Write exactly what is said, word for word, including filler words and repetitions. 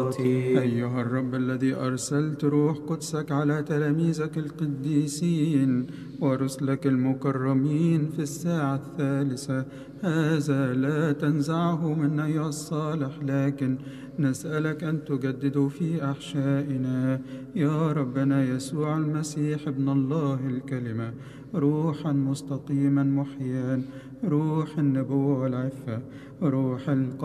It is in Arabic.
أيها الرب الذي أرسلت روح قدسك على تلاميذك القديسين ورسلك المكرمين في الساعة الثالثة، هذا لا تنزعه منا يا الصالح، لكن نسألك أن تجدد في أحشائنا يا ربنا يسوع المسيح ابن الله الكلمة، روحا مستقيما محيا، روح النبوة والعفة، روح القدس